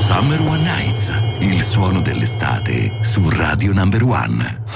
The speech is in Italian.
Summer One Nights, il suono dell'estate su Radio Number One.